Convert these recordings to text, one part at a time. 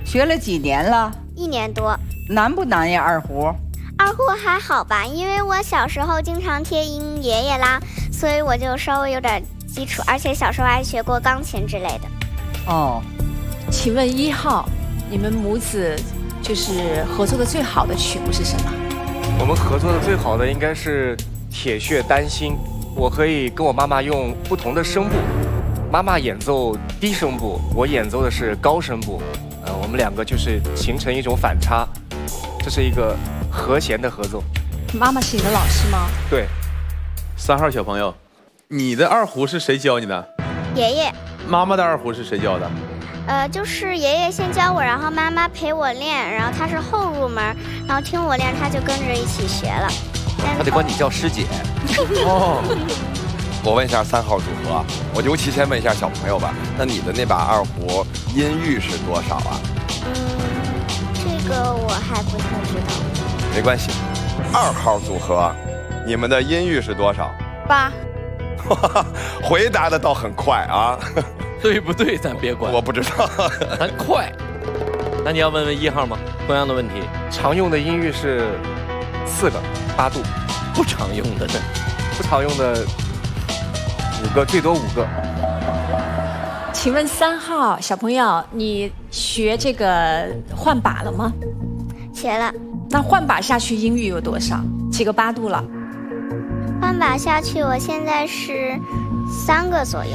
学了几年了 ？1年多。 难不难呀，二胡？ 二胡还好吧，因为我小时候经常听爷爷拉，所以我就稍微有点基础，而且小时候还学过钢琴之类的。 哦， 请问1号，你们母子就是合作的最好的曲目是什么？ 我们合作的最好的应该是《铁血丹心》，我可以跟我妈妈用不同的声部，妈妈演奏低声部，我演奏的是高声部，我们2个就是形成一种反差，这是一个和弦的合作。 妈妈是你的老师吗？ 对。 3号小朋友，你的二胡是谁教你的？ 爷爷。 妈妈的二胡是谁教的？ 就是爷爷先教我，然后妈妈陪我练，然后他是后入门，然后听我练，他就跟着一起学了。 他得管你叫师姐。 哦， 我问一下3号组合，我尤其先问一下小朋友吧，那你的那把二胡音域是多少啊？ 这个我还不太知道。 没关系。2号组合，你们的音域是多少 ？8。 回答的倒很快啊。 对不对？咱别管， 我不知道， 咱快。那你要问问1号吗？同样的问题， 常用的音域是4个8度， 不常用的呢？ 不常用的5个，最多5个。 请问3号小朋友，你学这个换把了吗？ 学了。 那换把下去音域有多少？几个8度了？ 换把下去，我现在是3个左右。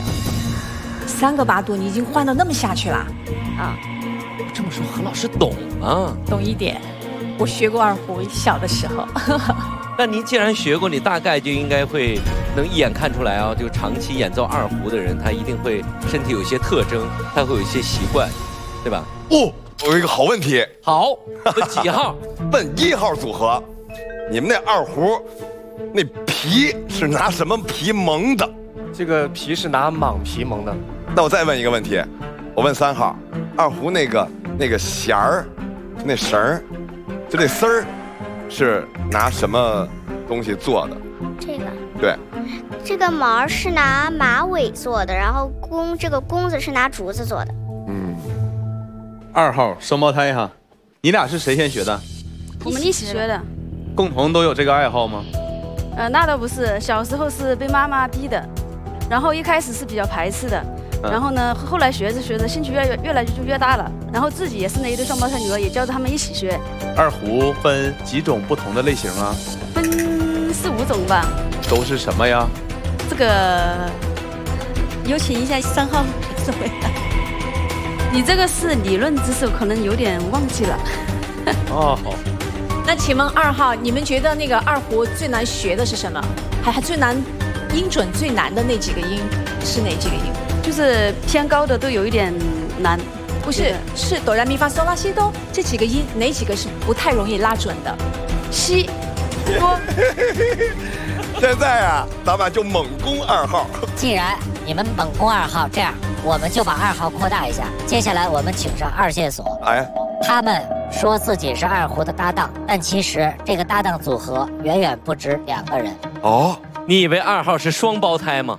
3个8度，你已经换到那么下去了？ 啊， 这么说何老师懂啊？ 懂一点，我学过二胡，小的时候。 那您既然学过，你大概就应该会能一眼看出来啊，就长期演奏二胡的人，他一定会身体有一些特征，他会有一些习惯，对吧？ 哦，我有一个好问题。 好，问几号？ 问1号组合，你们那二胡，那皮是拿什么皮蒙的？ 这个皮是拿蟒皮蒙的。 那我再问一个问题，我问3号，二胡那个弦儿，那绳儿，就那丝儿，是拿什么东西做的？ 这个。 对。 这个毛是拿马尾做的，然后这个弓子是拿竹子做的。 2号双胞胎哈，你俩是谁先学的？ 我们一起学的。 共同都有这个爱好吗？ 那倒不是，小时候是被妈妈逼的，然后一开始是比较排斥的，然后呢，后来学着学着，兴趣越来越大了，然后自己也是那一对双胞胎女儿，也教着他们一起学。 二胡分几种不同的类型啊？ 分4、5种吧。 都是什么呀？ 这个有请一下3号这回答。你这个是理论知识，可能有点忘记了。 哦，好。 那请问2号，你们觉得那个二胡最难学的是什么？还最难音准最难的那几个音是哪几个音？ 就是偏高的都有一点难。 不是，是哆来咪发嗦拉西哆这几个音，哪几个是不太容易拉准的？西、哆。 现在啊，咱们就猛攻2号。 既然你们猛攻2号，这样我们就把2号扩大一下。接下来我们请上2线所。 哎， 他们说自己是二胡的搭档，但其实这个搭档组合远远不止2个人。 哦， 你以为2号是双胞胎吗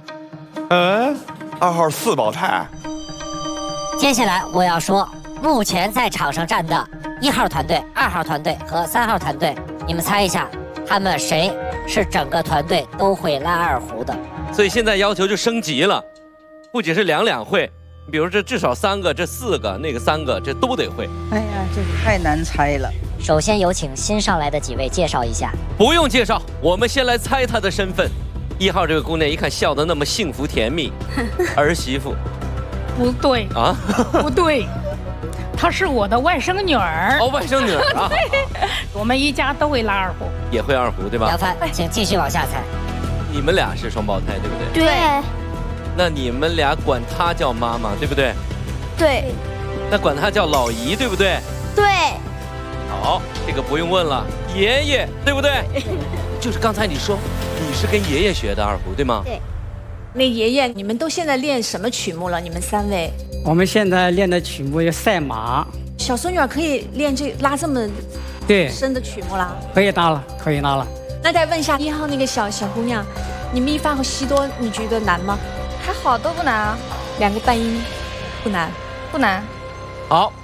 ？2号4胞胎。 接下来我要说，目前在场上站的1号团队、2号团队和3号团队，你们猜一下，他们谁是整个团队都会拉二胡的？ 所以现在要求就升级了，不仅是两会，比如这至少3个，这4个，那个3个，这都得会。 哎呀，这个太难猜了。 首先有请新上来的几位介绍一下。 不用介绍，我们先来猜她的身份。1号这个姑娘一看笑得那么幸福甜蜜，儿媳妇。 不对啊， 不对，她是我的外甥女儿。 哦，外甥女儿啊。 我们一家都会拉二胡， 也会二胡对吧？ 杨帆，请继续往下猜。 你们俩是双胞胎对不对？ 对。 那你们俩管她叫妈妈对不对？ 对。 那管她叫老姨对不对？ 对。 好，这个不用问了，爷爷对不对？就是刚才你说你是跟爷爷学的二胡对吗？ 对。 那爷爷，你们都现在练什么曲目了？你们3位？ 我们现在练的曲目有赛马。 小孙女儿可以练拉这么深的曲目啦？ 可以拉了，可以拉了。 那再问一下1号那个小姑娘，你咪发和西多，你觉得难吗？ 还好，都不难啊。 2个半音不难， 不难。 好。